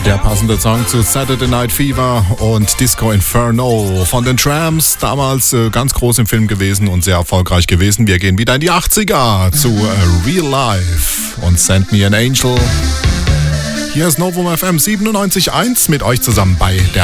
Der passende Song zu Saturday Night Fever und Disco Inferno von den Tramps. Damals ganz groß im Film gewesen und sehr erfolgreich gewesen. Wir gehen wieder in die 80er zu Real Life und Send Me an Angel. Hier ist Novum FM 97.1 mit euch zusammen bei der